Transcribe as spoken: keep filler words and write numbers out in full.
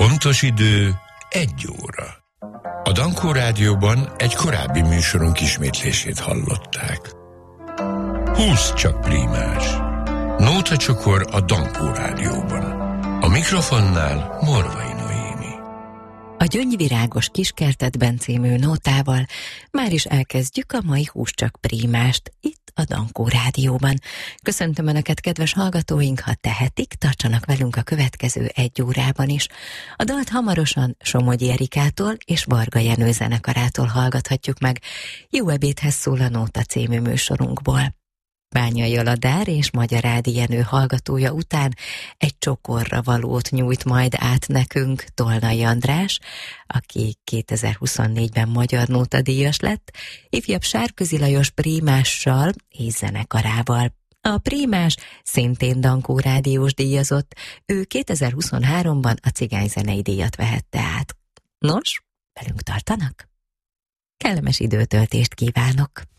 Pontos idő egy óra. A Dankó Rádióban egy korábbi műsorunk ismétlését hallották. Húsz csak prímás. Nóta csokor a Dankó Rádióban. A mikrofonnál Morvai Noémi. A Gyöngyvirágos kiskertetben című nótával már is elkezdjük a mai Húsz csak prímást itt a Dankó Rádióban. Köszöntöm Önöket, kedves hallgatóink, ha tehetik, tartsanak velünk a következő egy órában is. A dalt hamarosan Somogyi Erikától és Varga Jenő zenekarától hallgathatjuk meg. Jó ebédhez szól a Nóta című műsorunkból. Bányai Aladár és Magyar Ádi Jenő hallgatója után egy csokorra valót nyújt majd át nekünk Tolnai András, aki kétezer-huszonnégyben Magyar Nótadíjas lett, ifjabb Sárközi Lajos prímással és zenekarával. A prímás szintén Dankó rádiós díjazott, ő kétezer-huszonháromban a cigányzenei díjat vehette át. Nos, velünk tartanak? Kellemes időtöltést kívánok!